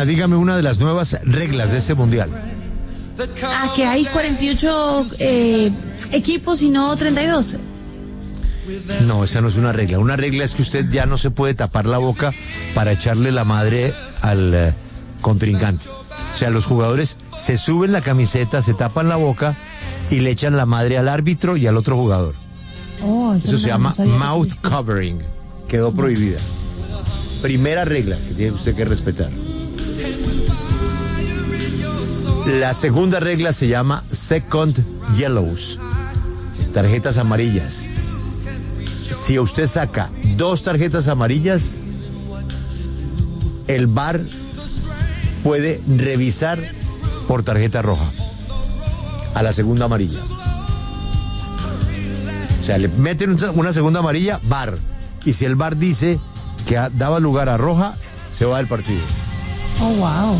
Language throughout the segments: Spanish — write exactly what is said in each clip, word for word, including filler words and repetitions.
Joana, dígame una de las nuevas reglas de este mundial. Ah, que hay cuarenta y ocho eh, equipos y no treinta y dos. No, esa no es una regla. Una regla es que usted ya no se puede tapar la boca para echarle la madre al uh, contrincante. O sea, los jugadores se suben la camiseta, se tapan la boca y le echan la madre al árbitro y al otro jugador. Oh, eso eso no, se llama no mouth covering. Quedó prohibida. Primera regla que tiene usted que respetar. La segunda regla se llama second yellows. Tarjetas amarillas. Si usted saca dos tarjetas amarillas, el V A R puede revisar por tarjeta roja a la segunda amarilla. O sea, le meten una segunda amarilla, V A R. Y si el V A R dice que daba lugar a roja, se va del partido. Oh, wow.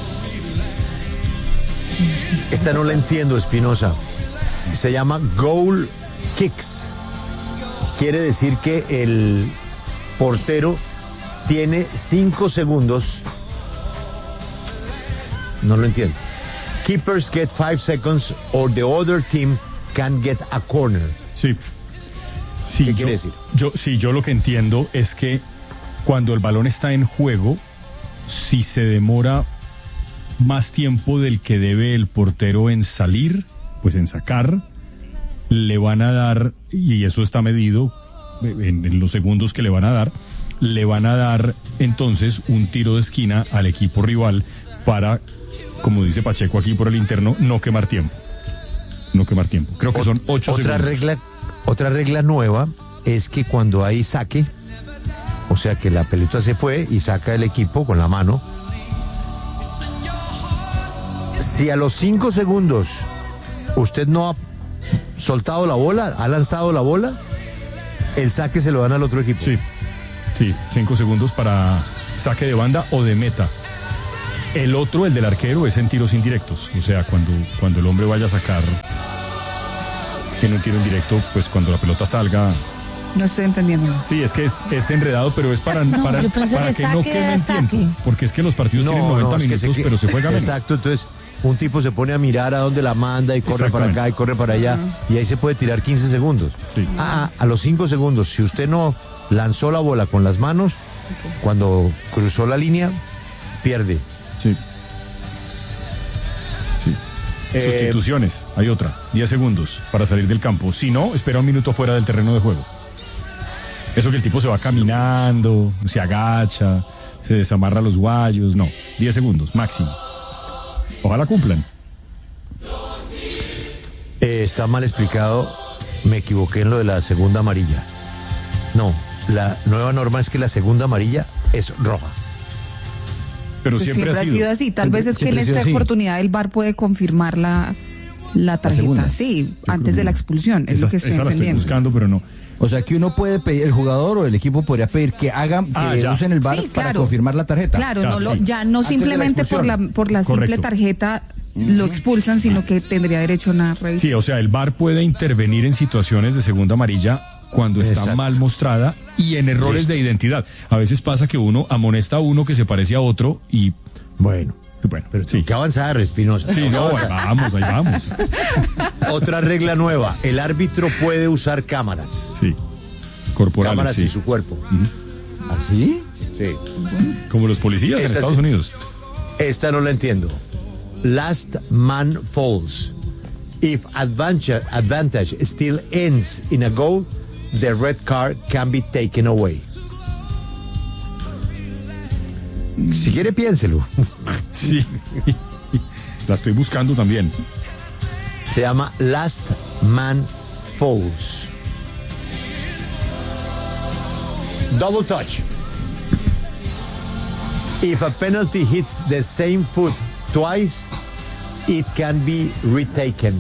Esta no la entiendo, Espinosa. Se llama goal kicks. Quiere decir que el portero tiene cinco segundos. No lo entiendo. Keepers get five seconds or the other team can get a corner. Sí. Sí, ¿Qué yo, quiere decir? Yo, sí, yo lo que entiendo es que cuando el balón está en juego, si se demora más tiempo del que debe el portero en salir, pues en sacar, le van a dar, y eso está medido en, en los segundos que le van a dar, le van a dar entonces un tiro de esquina al equipo rival para, como dice Pacheco aquí por el interno, no quemar tiempo. No quemar tiempo. Creo que son ocho otra segundos. Regla, otra regla nueva es que cuando hay saque, o sea que la pelota se fue y saca el equipo con la mano, si a los cinco segundos usted no ha soltado la bola, ha lanzado la bola, el saque se lo dan al otro equipo. Sí, sí, cinco segundos para saque de banda o de meta. El otro, el del arquero, es en tiros indirectos. O sea, cuando, cuando el hombre vaya a sacar en un tiro indirecto, pues cuando la pelota salga. No estoy entendiendo. Sí, es que es, es enredado, pero es para, No, para, yo pensé para que que saque no de quemen saque. tiempo. Porque es que los partidos No, tienen noventa no, es que minutos, se- pero se juega menos. Exacto, entonces un tipo se pone a mirar a dónde la manda y corre para acá y corre para allá, y ahí se puede tirar quince segundos. Sí. Ah, a los cinco segundos, si usted no lanzó la bola con las manos, cuando cruzó la línea, pierde. Sí. Eh, Sustituciones, hay otra, diez segundos para salir del campo. Si no, espera un minuto fuera del terreno de juego. Eso que el tipo se va caminando, se agacha, se desamarra los guayos, no, diez segundos máximo. Ojalá cumplan. eh, está mal explicado, me equivoqué en lo de la segunda amarilla. No, la nueva norma es que la segunda amarilla es roja. Pero Pues siempre, siempre ha sido así. Tal Siempre- vez es que en siempre ha sido esta así. oportunidad el V A R puede confirmar la, la tarjeta. segunda. Sí, antes de la expulsión. Es esa, lo que estoy esa la estoy entendiendo. buscando, pero no. O sea, que uno puede pedir, el jugador o el equipo podría pedir que hagan, que Ah, ya. usen el V A R Sí, para claro. confirmar la tarjeta. Claro, Ya, no lo, sí. ya no Antes de la simplemente por la expulsión. por la simple Correcto. tarjeta lo expulsan, sino que tendría derecho a una revisión. Sí, o sea, el V A R puede intervenir en situaciones de segunda amarilla cuando está Exacto. mal mostrada y en errores Listo. de identidad. A veces pasa que uno amonesta a uno que se parece a otro y, Bueno, bueno, pero sí. que avanzar, Espinosa. Sí, no, ahí vamos, ahí vamos. Otra regla nueva, el árbitro puede usar cámaras. Sí, corporales, cámaras sí. en su cuerpo. ¿Así? Sí. Como los policías en Esa Estados sí. Unidos. Esta no la entiendo. Last man falls. If advantage, advantage still ends in a goal, the red card can be taken away. Si quiere, piénselo. Sí. La estoy buscando también. Se llama Last Man Falls. Double touch. If a penalty hits the same foot twice, it can be retaken.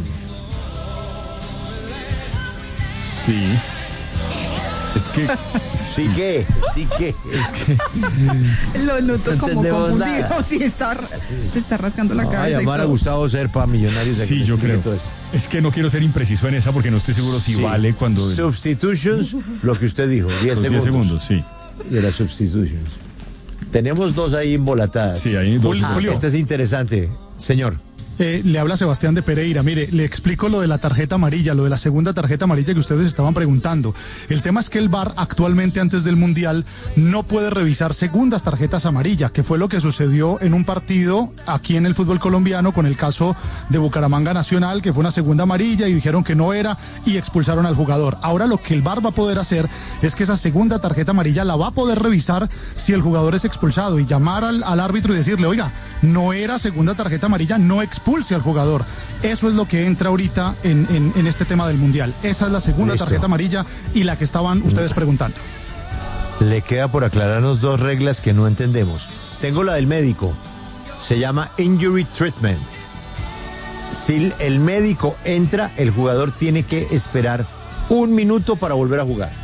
Sí. Es que Sí que, sí que. Lo noto No como entendemos confundido. nada. Sí, está, se está rascando la Va a cabeza. y llamar a todo. Gustavo Serpa, Millonarios de sí, yo creo. Es que no quiero ser impreciso en esa porque no estoy seguro si Sí. vale cuando... Substitutions, lo que usted dijo, diez Los diez segundos. segundos, sí. De las substitutions. Tenemos dos ahí embolatadas. Sí, ahí dos. Ah, esta es interesante, señor. Eh, le habla Sebastián de Pereira. Mire, le explico lo de la tarjeta amarilla, lo de la segunda tarjeta amarilla que ustedes estaban preguntando. El tema es que el V A R actualmente, antes del Mundial, no puede revisar segundas tarjetas amarillas, que fue lo que sucedió en un partido aquí en el fútbol colombiano con el caso de Bucaramanga Nacional, que fue una segunda amarilla y dijeron que no era y expulsaron al jugador. Ahora lo que el V A R va a poder hacer es que esa segunda tarjeta amarilla la va a poder revisar si el jugador es expulsado y llamar al, al árbitro y decirle, oiga, no era segunda tarjeta amarilla, no expulsó expulse al jugador. Eso es lo que entra ahorita en, en, en este tema del Mundial. Esa es la segunda Listo. tarjeta amarilla y la que estaban ustedes preguntando. Le queda por aclararnos dos reglas que no entendemos. Tengo la del médico. Se llama Injury Treatment. Si el médico entra, el jugador tiene que esperar un minuto para volver a jugar.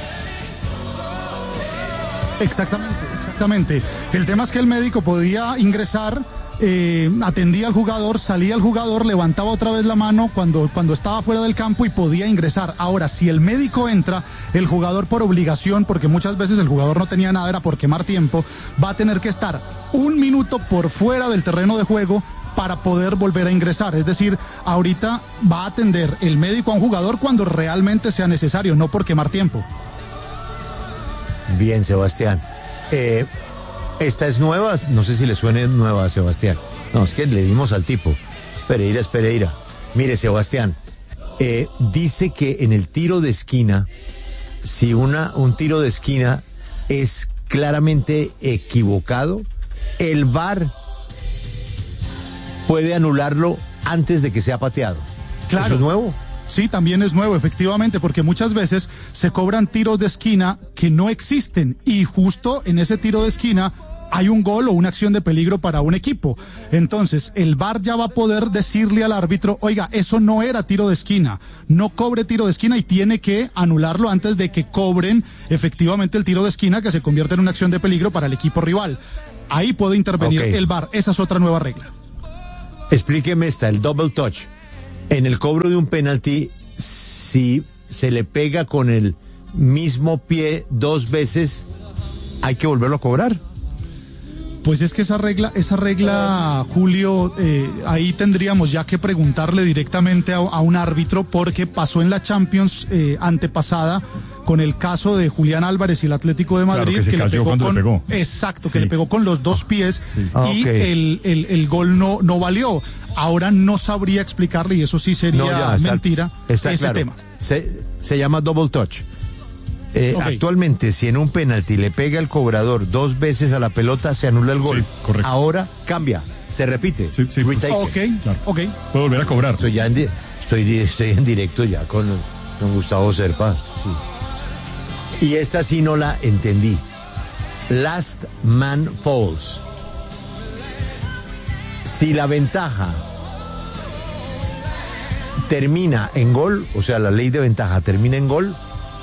Exactamente, exactamente. El tema es que el médico podía ingresar, Eh, atendía al jugador, salía el jugador, levantaba otra vez la mano cuando, cuando estaba fuera del campo y podía ingresar. Ahora, si el médico entra, el jugador por obligación, porque muchas veces el jugador no tenía nada, era por quemar tiempo, va a tener que estar un minuto por fuera del terreno de juego para poder volver a ingresar. Es decir, ahorita va a atender el médico a un jugador cuando realmente sea necesario, no por quemar tiempo. Bien, Sebastián. Eh... Esta es nueva, no sé si le suene nueva a Sebastián. No, es que le dimos al tipo. Pereira es Pereira. Mire, Sebastián, eh, dice que en el tiro de esquina, si una, un tiro de esquina es claramente equivocado, el V A R puede anularlo antes de que sea pateado. Claro. ¿Eso es nuevo? Sí, también es nuevo, efectivamente, porque muchas veces se cobran tiros de esquina que no existen y justo en ese tiro de esquina hay un gol o una acción de peligro para un equipo. Entonces, el V A R ya va a poder decirle al árbitro, oiga, eso no era tiro de esquina, no cobre tiro de esquina y tiene que anularlo antes de que cobren efectivamente el tiro de esquina que se convierte en una acción de peligro para el equipo rival. Ahí puede intervenir okay. el V A R, esa es otra nueva regla. Explíqueme esta, el double touch. En el cobro de un penalti, si se le pega con el mismo pie dos veces, ¿hay que volverlo a cobrar? Pues es que esa regla, esa regla, Julio, eh, ahí tendríamos ya que preguntarle directamente a, a un árbitro, porque pasó en la Champions eh, antepasada con el caso de Julián Álvarez y el Atlético de Madrid, claro, que, que le pegó con, le pegó. exacto, sí. que le pegó con los dos pies sí. ah, y okay. el, el, el gol no, no valió. Ahora no sabría explicarle, y eso sí sería no, ya, mentira, está, está ese claro. tema. Se, se llama double touch. Eh, okay. Actualmente, si en un penalti le pega el cobrador dos veces a la pelota, se anula el gol. Sí, correcto. Ahora cambia, se repite. Sí, sí, ok, claro. ok. Puede volver a cobrar. Estoy, ya en, di- estoy, estoy en directo ya con, con Gustavo Serpa. Sí. Y esta sí no la entendí. Last man falls. Si la ventaja termina en gol, o sea, la ley de ventaja termina en gol,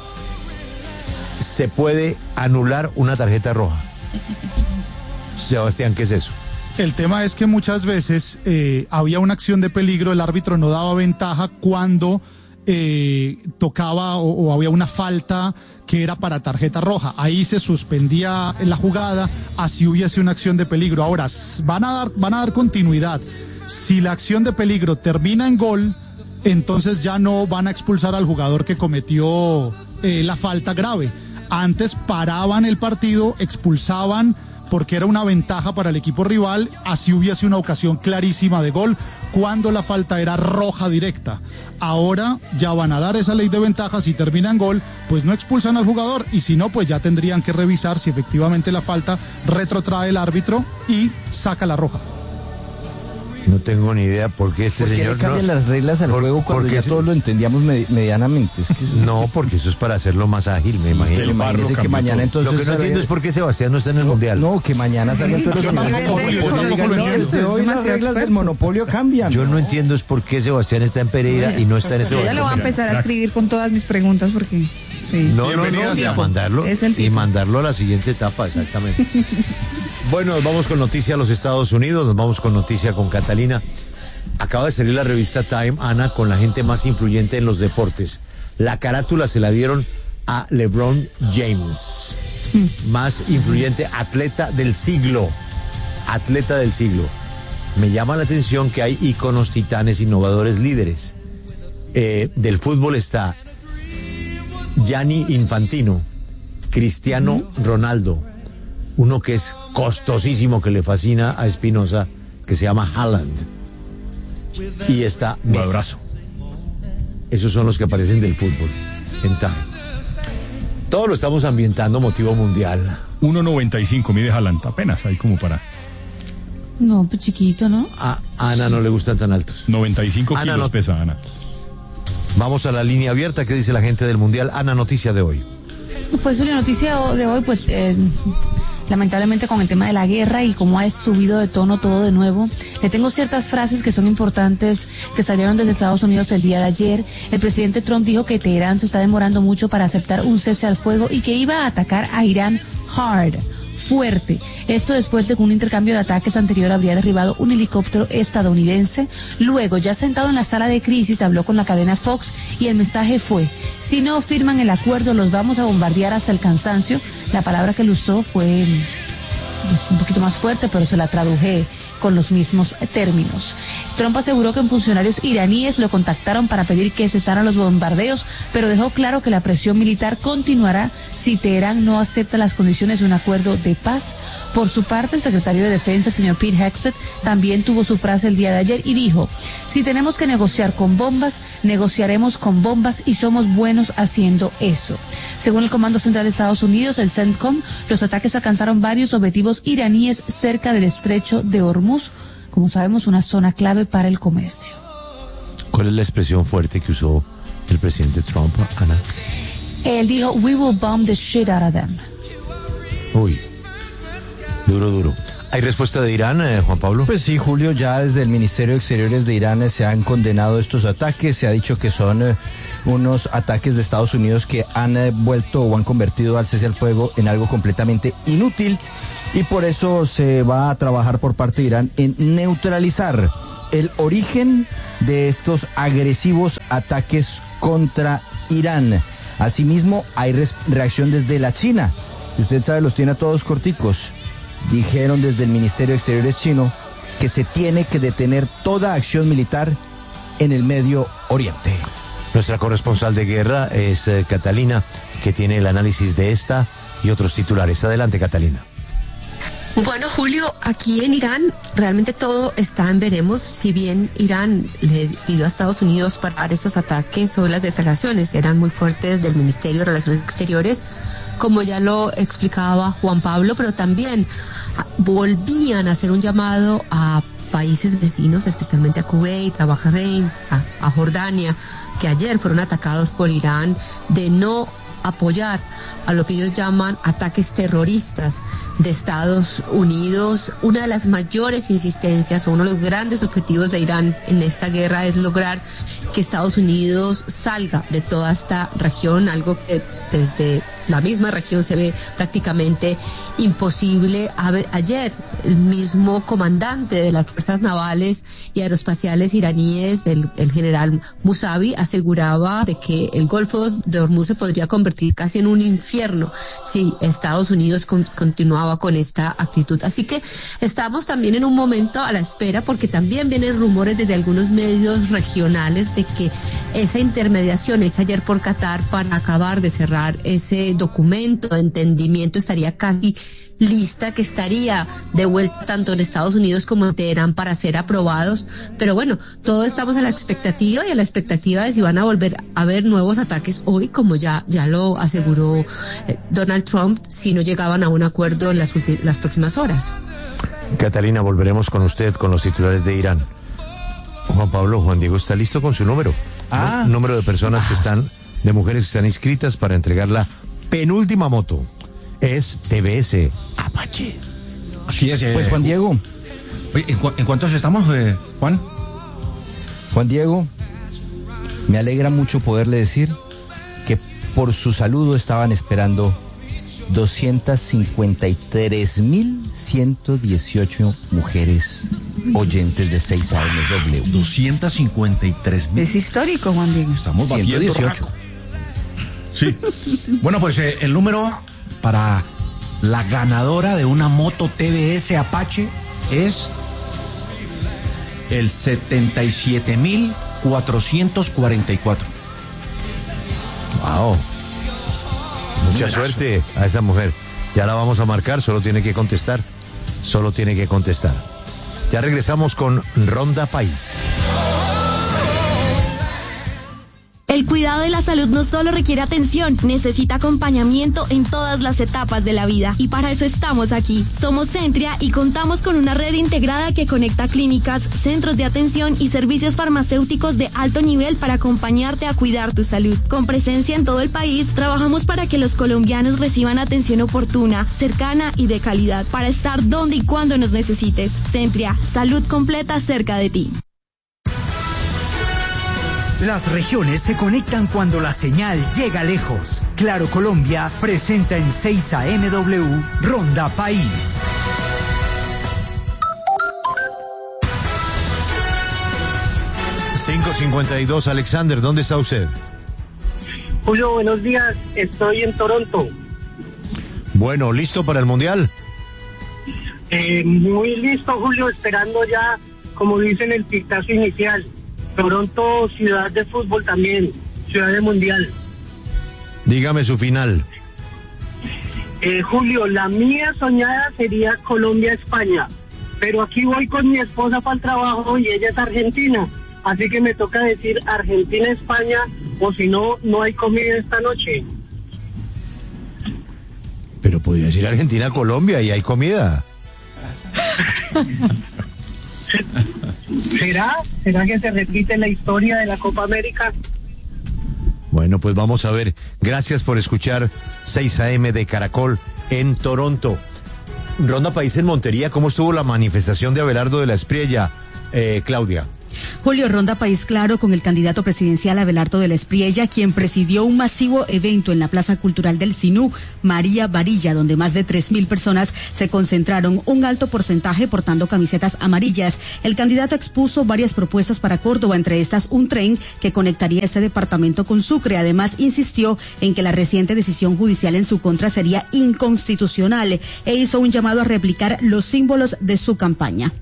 se puede anular una tarjeta roja. Sebastián, ¿qué es eso? El tema es que muchas veces eh, había una acción de peligro, el árbitro no daba ventaja cuando eh, tocaba o, o había una falta que era para tarjeta roja. Ahí se suspendía la jugada, así hubiese una acción de peligro. Ahora, van a dar, van a dar continuidad. Si la acción de peligro termina en gol, entonces ya no van a expulsar al jugador que cometió eh, la falta grave. Antes paraban el partido, expulsaban porque era una ventaja para el equipo rival, así hubiese una ocasión clarísima de gol cuando la falta era roja directa. Ahora ya van a dar esa ley de ventaja, si termina en gol, pues no expulsan al jugador, y si no, pues ya tendrían que revisar si efectivamente la falta retrotrae el árbitro y saca la roja. No tengo ni idea por qué este ¿Por qué señor le cambian no, las reglas al por, juego cuando ya se, todos lo entendíamos med- medianamente? Es que eso, no, porque eso es para hacerlo más ágil, me sí, imagino. pero imagínese que mañana entonces... Lo que no entiendo es por qué Sebastián no está en el no, Mundial. No, que mañana salgan todos los... Yo tampoco, Julio, yo tampoco lo entiendo. Hoy las reglas del monopolio cambian. Yo no entiendo es por qué Sebastián está en Pereira y no está en ese Yo ya lo voy a empezar a escribir con todas mis preguntas porque... Sí. No, no, no, y a mandarlo, y mandarlo a la siguiente etapa, exactamente. Bueno, nos vamos con noticia a los Estados Unidos, nos vamos con noticia con Catalina. Acaba de salir la revista Time, Ana, con la gente más influyente en los deportes. La carátula se la dieron a LeBron James. mm. más influyente atleta del siglo. Atleta del siglo. Me llama la atención que hay íconos, titanes, innovadores, líderes. Eh, del fútbol está Gianni Infantino, Cristiano mm. Ronaldo, uno que es costosísimo, que le fascina a Espinosa, que se llama Haaland. Y está Messi. Un abrazo. Esos son los que aparecen del fútbol en Time. Todo lo estamos ambientando motivo mundial. uno noventa y cinco mide Haaland, apenas ahí como para... No, pues chiquito, ¿no? A Ana no le gustan tan altos. noventa y cinco Ana, kilos no... pesa Ana. Vamos a la línea abierta. ¿Qué dice la gente del mundial? Ana, noticia de hoy. Pues la noticia de hoy, pues... Eh... lamentablemente con el tema de la guerra y cómo ha subido de tono todo de nuevo. Le tengo ciertas frases que son importantes que salieron desde Estados Unidos el día de ayer. El presidente Trump dijo que Teherán se está demorando mucho para aceptar un cese al fuego y que iba a atacar a Irán hard, fuerte. Esto después de que un intercambio de ataques anterior habría derribado un helicóptero estadounidense. Luego, ya sentado en la sala de crisis, habló con la cadena Fox y el mensaje fue: si no firman el acuerdo, los vamos a bombardear hasta el cansancio. La palabra que él usó fue pues, un poquito más fuerte, pero se la traduje con los mismos términos. Trump aseguró que funcionarios iraníes lo contactaron para pedir que cesaran los bombardeos, pero dejó claro que la presión militar continuará si Teherán no acepta las condiciones de un acuerdo de paz. Por su parte, el secretario de Defensa, señor Pete Hegseth, también tuvo su frase el día de ayer y dijo: si tenemos que negociar con bombas, negociaremos con bombas y somos buenos haciendo eso. Según el Comando Central de Estados Unidos, el CENTCOM, los ataques alcanzaron varios objetivos iraníes cerca del estrecho de Hormuz, como sabemos, una zona clave para el comercio. ¿Cuál es la expresión fuerte que usó el presidente Trump, Ana? Él dijo: we will bomb the shit out of them. Uy, duro, duro. ¿Hay respuesta de Irán, eh, Juan Pablo? Pues sí, Julio, ya desde el Ministerio de Exteriores de Irán eh, se han condenado estos ataques. Se ha dicho que son eh, unos ataques de Estados Unidos que han eh, vuelto o han convertido al cese al fuego en algo completamente inútil, y por eso se va a trabajar por parte de Irán en neutralizar el origen de estos agresivos ataques contra Irán. Asimismo, hay res- reacción desde la China. Si usted sabe, los tiene a todos corticos. Dijeron desde el Ministerio de Exteriores chino que se tiene que detener toda acción militar en el Medio Oriente. Nuestra corresponsal de guerra es eh, Catalina, que tiene el análisis de esta y otros titulares. Adelante, Catalina. Bueno, Julio, aquí en Irán realmente todo está en veremos. Si bien Irán le pidió a Estados Unidos parar esos ataques, o las declaraciones eran muy fuertes del Ministerio de Relaciones Exteriores, como ya lo explicaba Juan Pablo, pero también volvían a hacer un llamado a países vecinos, especialmente a Kuwait, a Bahrein, a, a Jordania, que ayer fueron atacados por Irán, de no apoyar a lo que ellos llaman ataques terroristas de Estados Unidos. Una de las mayores insistencias o uno de los grandes objetivos de Irán en esta guerra es lograr que Estados Unidos salga de toda esta región, algo que desde la misma región se ve prácticamente imposible. A ver, ayer el mismo comandante de las fuerzas navales y aeroespaciales iraníes, el, el general Musavi, aseguraba de que el Golfo de Hormuz se podría convertir casi en un infierno si Estados Unidos con, continuaba con esta actitud. Así que estamos también en un momento a la espera, porque también vienen rumores desde algunos medios regionales de que esa intermediación hecha ayer por Qatar para acabar de cerrar ese documento de entendimiento estaría casi lista, que estaría de vuelta tanto en Estados Unidos como en Teherán para ser aprobados. Pero bueno, todos estamos a la expectativa y a la expectativa de si van a volver a haber nuevos ataques hoy, como ya ya lo aseguró eh, Donald Trump, si no llegaban a un acuerdo en las, ulti- las próximas horas. Catalina, volveremos con usted con los titulares de Irán. Juan Pablo, Juan Diego está listo con su número. Ah. Un número de personas que están, de mujeres que están inscritas para entregar la penúltima moto. Es T V S Apache. Así es. Eh, Pues Juan Diego, Oye, ¿en, cu- ¿en cuántos estamos, eh, Juan? Juan Diego, me alegra mucho poderle decir que por su saludo estaban esperando doscientas cincuenta y tres mil ciento dieciocho mujeres oyentes de seis A M W. doscientas cincuenta y tres mil. Es histórico, Juan Diego. Estamos batiendo ciento dieciocho. récord. Sí. Bueno, pues eh, el número para la ganadora de una moto T V S Apache es el setenta y siete mil cuatrocientos cuarenta y cuatro. Wow. Mucha Numerazo. Suerte a esa mujer. Ya la vamos a marcar, solo tiene que contestar. Solo tiene que contestar. Ya regresamos con Ronda País. El cuidado de la salud no solo requiere atención, necesita acompañamiento en todas las etapas de la vida. Y para eso estamos aquí. Somos Centria y contamos con una red integrada que conecta clínicas, centros de atención y servicios farmacéuticos de alto nivel para acompañarte a cuidar tu salud. Con presencia en todo el país, trabajamos para que los colombianos reciban atención oportuna, cercana y de calidad, para estar donde y cuando nos necesites. Centria, salud completa cerca de ti. Las regiones se conectan cuando la señal llega lejos. Claro Colombia presenta en seis A M W Ronda País. cinco cincuenta y dos, Alexander, ¿dónde está usted? Julio, buenos días, estoy en Toronto. Bueno, ¿listo para el Mundial? Eh, muy listo, Julio, esperando ya, como dicen, el pitazo inicial. Toronto, ciudad de fútbol también, ciudad de mundial. Dígame su final. Eh, Julio, la mía soñada sería Colombia-España, pero aquí voy con mi esposa para el trabajo y ella es argentina, así que me toca decir Argentina-España, o si no, no hay comida esta noche. Pero podría decir Argentina-Colombia y hay comida. ¿Será? ¿Será que se repite la historia de la Copa América? Bueno, pues vamos a ver. Gracias por escuchar seis A M de Caracol en Toronto. Ronda País en Montería, ¿cómo estuvo la manifestación de Abelardo de la Espriella, eh, Claudia? Julio, Ronda País Claro con el candidato presidencial Abelardo de la Espriella, quien presidió un masivo evento en la Plaza Cultural del Sinú, María Varilla, donde más de tres mil personas se concentraron, un alto porcentaje portando camisetas amarillas. El candidato expuso varias propuestas para Córdoba, entre estas un tren que conectaría este departamento con Sucre. Además, insistió en que la reciente decisión judicial en su contra sería inconstitucional e hizo un llamado a replicar los símbolos de su campaña.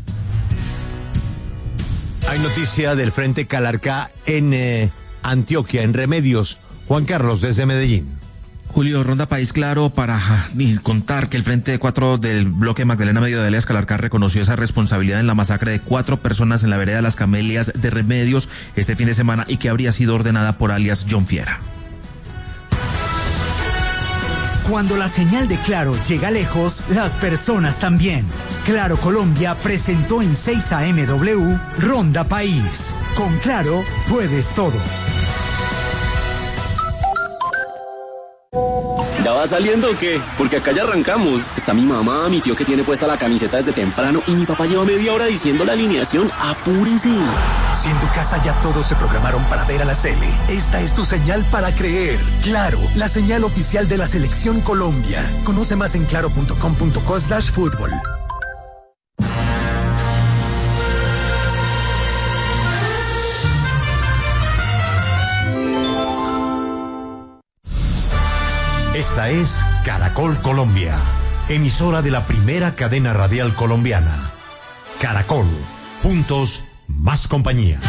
Hay noticia del Frente Calarcá en eh, Antioquia, en Remedios. Juan Carlos, desde Medellín. Julio, Ronda País Claro para contar que el Frente cuatro del bloque Magdalena Medio de Alias Calarcá reconoció esa responsabilidad en la masacre de cuatro personas en la vereda Las Camelias de Remedios este fin de semana y que habría sido ordenada por alias John Fiera. Cuando la señal de Claro llega lejos, las personas también. Claro Colombia presentó en seis A M W Ronda País. Con Claro puedes todo. ¿Ya va saliendo o qué? Porque acá ya arrancamos. Está mi mamá, mi tío que tiene puesta la camiseta desde temprano y mi papá lleva media hora diciendo la alineación. ¡Apúrese! Si en tu casa ya todos se programaron para ver a la Sele, esta es tu señal para creer. Claro, la señal oficial de la Selección Colombia. Conoce más en claro punto com punto co slash fútbol. Esta es Caracol Colombia, emisora de la primera cadena radial colombiana. Caracol, juntos, más compañía.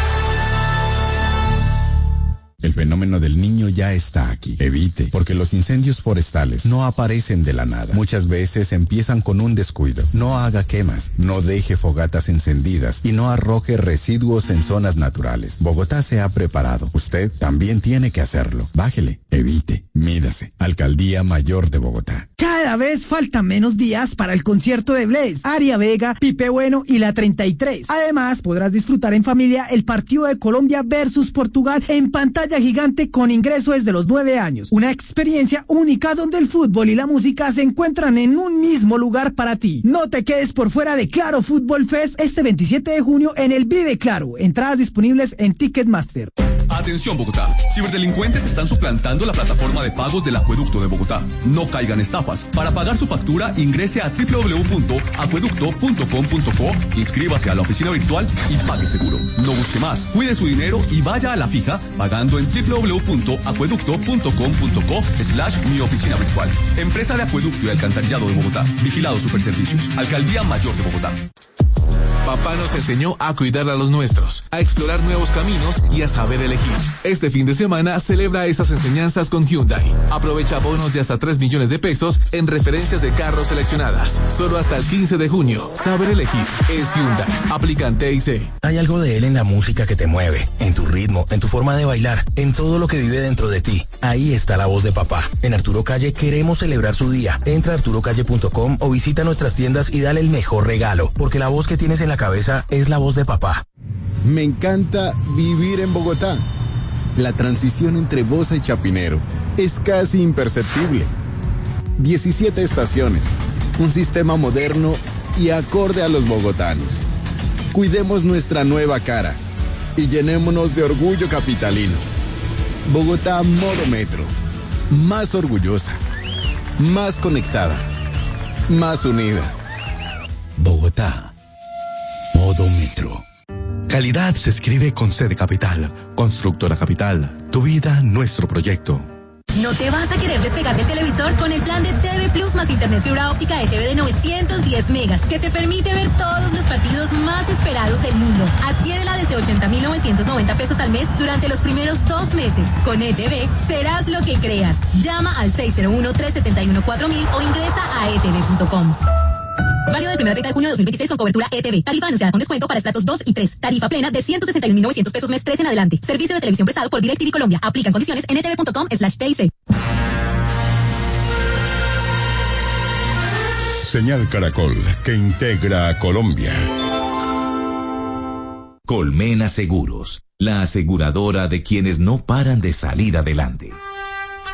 El fenómeno del niño ya está aquí. Evite, porque los incendios forestales no aparecen de la nada. Muchas veces empiezan con un descuido. No haga quemas, no deje fogatas encendidas y no arroje residuos en zonas naturales. Bogotá se ha preparado. Usted también tiene que hacerlo. Bájele, evite, mídase. Alcaldía Mayor de Bogotá. Cada vez faltan menos días para el concierto de Blaze, Aria Vega, Pipe Bueno y la treinta y tres. Además, podrás disfrutar en familia el partido de Colombia versus Portugal en pantalla gigante con ingreso desde los nueve años. Una experiencia única donde el fútbol y la música se encuentran en un mismo lugar para ti. No te quedes por fuera de Claro Fútbol Fest este veintisiete de junio en el Vive Claro. Entradas disponibles en Ticketmaster. Atención Bogotá, ciberdelincuentes están suplantando la plataforma de pagos del Acueducto de Bogotá. No caigan estafas. Para pagar su factura ingrese a doble u doble u doble u punto acueducto punto com punto co, inscríbase a la oficina virtual y pague seguro. No busque más, cuide su dinero y vaya a la fija pagando en doble u doble u doble u punto acueducto punto com punto co slash mi oficina virtual. Empresa de Acueducto y Alcantarillado de Bogotá. Vigilado Superservicios. Alcaldía Mayor de Bogotá. Papá nos enseñó a cuidar a los nuestros, a explorar nuevos caminos y a saber elegir. Este fin de semana celebra esas enseñanzas con Hyundai. Aprovecha bonos de hasta tres millones de pesos en referencias de carros seleccionadas. Solo hasta el quince de junio. Saber elegir es Hyundai. Aplican T I C. Hay algo de él en la música que te mueve, en tu ritmo, en tu forma de bailar, en todo lo que vive dentro de ti. Ahí está la voz de papá. En Arturo Calle queremos celebrar su día. Entra a arturo calle punto com o visita nuestras tiendas y dale el mejor regalo, porque la voz que tienes en la cabeza es la voz de papá. Me encanta vivir en Bogotá. La transición entre Bosa y Chapinero es casi imperceptible. diecisiete estaciones, un sistema moderno y acorde a los bogotanos. Cuidemos nuestra nueva cara y llenémonos de orgullo capitalino. Bogotá modo metro, más orgullosa, más conectada, más unida. Bogotá. Modo Metro. Calidad se escribe con C de Capital. Constructora Capital. Tu vida, nuestro proyecto. ¿No te vas a querer despegar del televisor con el plan de T V Plus más internet fibra óptica de T V de novecientos diez megas que te permite ver todos los partidos más esperados del mundo? Adquiérela desde ochenta mil novecientos noventa pesos al mes durante los primeros dos meses. Con E T V serás lo que creas. Llama al seis cero uno, tres siete uno, cuatro mil o ingresa a e t v punto com. Válido del primero al treinta de junio de dos mil veintiséis con cobertura E T V. Tarifa anunciada con descuento para estratos dos y tres. Tarifa plena de ciento sesenta y un mil novecientos pesos mes tres en adelante. Servicio de televisión prestado por DirecTV Colombia. Aplican condiciones en e t v punto com slash t i c. Señal Caracol, que integra a Colombia. Colmena Seguros, la aseguradora de quienes no paran de salir adelante.